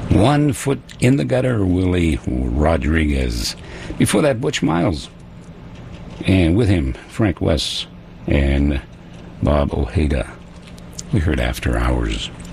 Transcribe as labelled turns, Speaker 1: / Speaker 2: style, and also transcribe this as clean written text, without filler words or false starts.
Speaker 1: One Foot in the Gutter, Willie Rodriguez. Before that, Butch Miles. And with him, Frank West and Bob Ojeda. We heard After Hours.